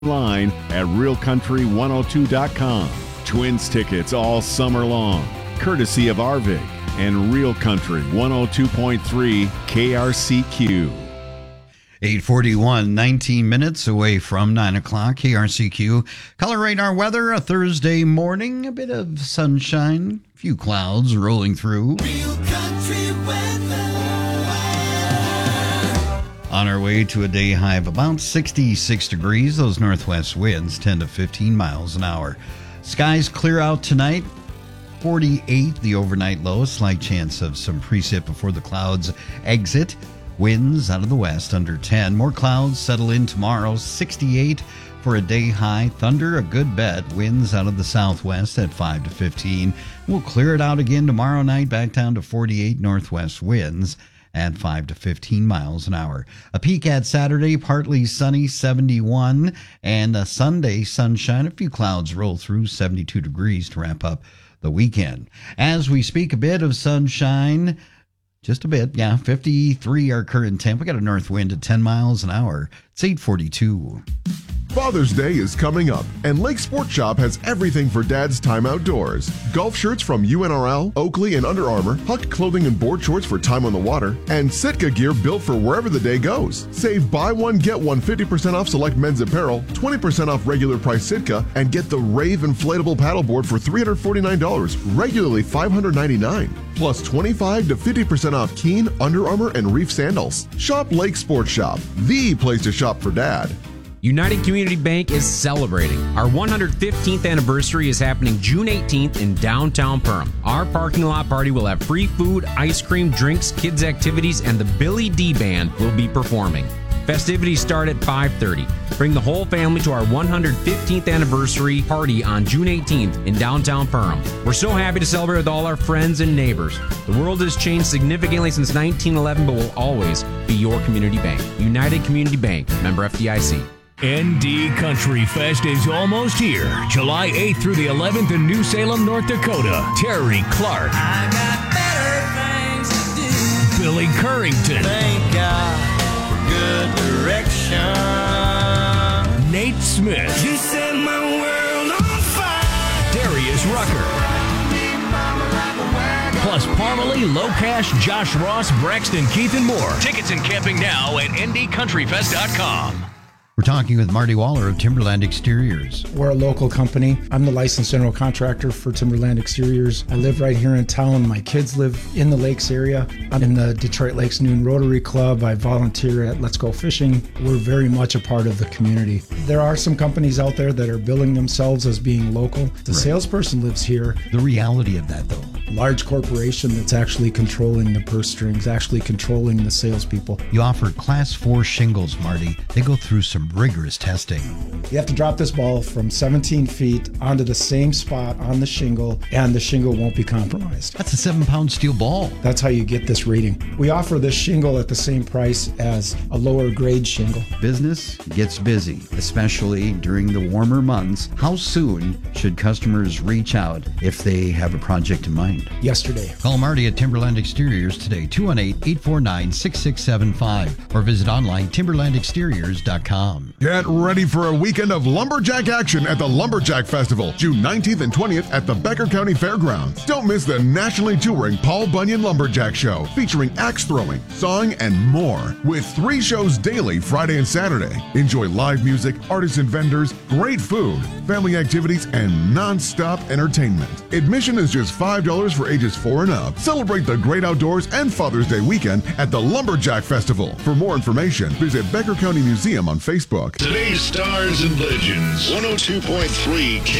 online at realcountry102.com. Twins tickets all summer long, courtesy of Arvig and Real Country 102.3 KRCQ. 8:41, 19 minutes away from 9 o'clock, KRCQ. Color radar weather, a Thursday morning, a bit of sunshine, a few clouds rolling through. Real country weather. On our way to a day high of about 66 degrees, those northwest winds 10 to 15 miles an hour. Skies clear out tonight, 48 the overnight low, a slight chance of some precip before the clouds exit. Winds out of the west under 10. More clouds settle in tomorrow, 68 for a day high. Thunder, a good bet. Winds out of the southwest at 5 to 15. We'll clear it out again tomorrow night, back down to 48 northwest winds at 5 to 15 miles an hour. A peak at Saturday, partly sunny, 71. And a Sunday, sunshine. A few clouds roll through, 72 degrees to wrap up the weekend. As we speak, a bit of sunshine. Just a bit, yeah. 53 our current temp. We got a north wind at 10 miles an hour. It's 8:42. Father's Day is coming up, and Lake Sports Shop has everything for Dad's time outdoors. Golf shirts from UNRL, Oakley, and Under Armour, Huck clothing and board shorts for time on the water, and Sitka gear built for wherever the day goes. Save buy one, get one 50% off select men's apparel, 20% off regular price Sitka, and get the Rave inflatable paddleboard for $349, regularly $599. Plus 25 to 50% off Keen, Under Armour, and Reef sandals. Shop Lake Sports Shop, the place to shop for Dad. United Community Bank is celebrating. Our 115th anniversary is happening June 18th in downtown Perham. Our parking lot party will have free food, ice cream, drinks, kids' activities, and the Billy D Band will be performing. Festivities start at 5:30. Bring the whole family to our 115th anniversary party on June 18th in downtown Perham. We're so happy to celebrate with all our friends and neighbors. The world has changed significantly since 1911, but will always be your community bank. United Community Bank, member FDIC. ND Country Fest is almost here. July 8th through the 11th in New Salem, North Dakota. Terry Clark. I got better things to do. Billy Currington. Thank God for good direction. Nate Smith. You set my world on fire. Darius Rucker. Plus Parmalee, Locash, Josh Ross, Braxton, Keith, and more. Tickets and camping now at ndcountryfest.com. We're talking with Marty Waller of Timberland Exteriors. We're a local company. I'm the licensed general contractor for Timberland Exteriors. I live right here in town. My kids live in the lakes area. I'm in the Detroit Lakes Noon Rotary Club. I volunteer at Let's Go Fishing. We're very much a part of the community. There are some companies out there that are billing themselves as being local. The salesperson lives here. The reality of that, though. Large corporation that's actually controlling the purse strings, actually controlling the salespeople. You offer Class 4 shingles, Marty. They go through some rigorous testing. You have to drop this ball from 17 feet onto the same spot on the shingle, and the shingle won't be compromised. That's a 7-pound steel ball. That's how you get this rating. We offer this shingle at the same price as a lower grade shingle. Business gets busy, especially during the warmer months. How soon should customers reach out if they have a project in mind? Yesterday. Call Marty at Timberland Exteriors today, 218-849-6675, or visit online timberlandexteriors.com. Get ready for a weekend of lumberjack action at the Lumberjack Festival, June 19th and 20th at the Becker County Fairgrounds. Don't miss the nationally touring Paul Bunyan Lumberjack Show, featuring axe throwing, sawing, and more, with 3 shows daily Friday and Saturday. Enjoy live music, artisan vendors, great food, family activities, and non-stop entertainment. Admission is just $5 for ages 4 and up. Celebrate the great outdoors and Father's Day weekend at the Lumberjack Festival. For more information, visit Becker County Museum on Facebook. Today's Stars and Legends, 102.3